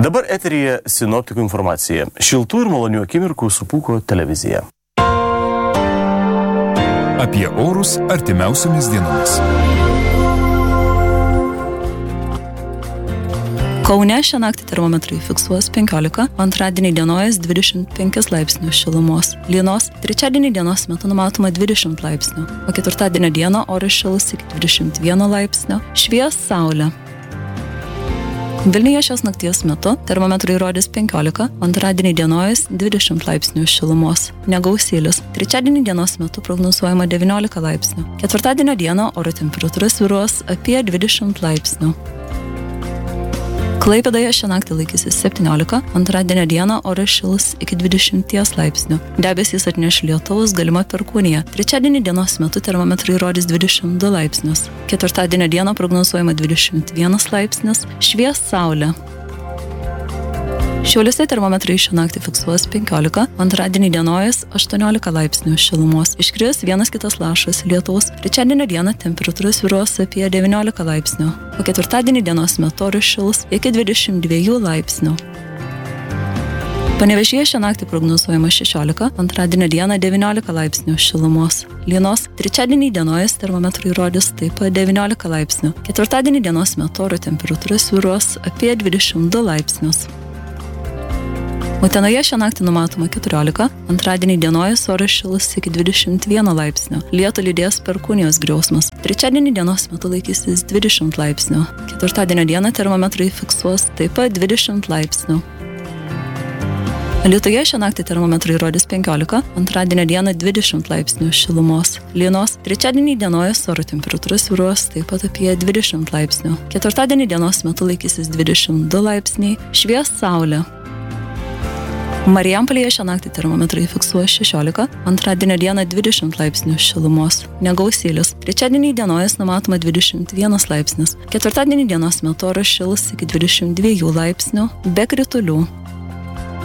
Dabar eteryje sinoptikų informacija. Šiltų ir malonių akimirkų su Pūko televizija. Apie orus artimiausiomis dienomis. Kaune šią naktį termometrai fiksuos 15, antradienį dienojas 25 laipsnių šilumos. Lynos trečiadienį dienos metu numatoma 20 laipsnių, o ketvirtadienio dieną oras šils iki 21 laipsnio. Švies saulė. Vilniuje šios nakties metu termometrai rodys 15, antradienį dienojas 20 laipsnių šilumos. Negausėlis. Trečiadienį dienos metu prognozuojama 19 laipsnių. Ketvirtadienio dieną oro temperatūra svyruos apie 20 laipsnių. Klaipėdoje šią naktį laikysis 17, antradienio dieną oras šils iki 20 laipsnių. Debesys atneš lietaus, galima perkūnija. Trečiadienį dienos metu termometrai rodys 22 laipsnius. Ketvirtadienio dieną prognozuojama 21 laipsnis, švies saulė. Šiauliuose termometrai šią naktį fiksuos 15, antradienį dienojas 18 laipsnių šilumos. Iškris vienas kitas lašas lietaus. Trečiadienio dieną temperatūra svyruos apie 19 laipsnių, o ketvirtadienį dienos metu oras šils iki 22 laipsnių. Panevėžyje šią naktį prognozuojama 16, antradienio dieną 19 laipsnių šilumos. Lynos trečiadienį dienojas termometrai rodys taip pat 19 laipsnių. Ketvirtadienį dienos metu oro temperatūra svyruos apie 22 laipsnius. Utenoje šią naktį numatoma 14, antradienį dienojas oras šils iki 21 laipsnio. Lietų lydės perkūnijos griausmas. Trečiadienį dienos metu laikysis 20 laipsnių. Ketvirtadienio dieną termometrai fiksuos taip pat 20 laipsnių. Alytuje šią naktį termometrai rodys 15, antradienio dieną 20 laipsnių šilumos. Lynos trečiadienį dienojas oro temperatūra svyruos taip pat apie 20 laipsnių. Ketvirtadienį dienos metu laikysis 22 laipsniai, švies saulė. Marijampolėje šią naktį termometrai fiksuos 16, antradienio dieną 20 laipsnių šilumos. Negausėlis. Trečiadienį dienojas numatoma 21 laipsnis. Ketvirtadienį dienos metu oras šils iki 22 laipsnių, be kritulių.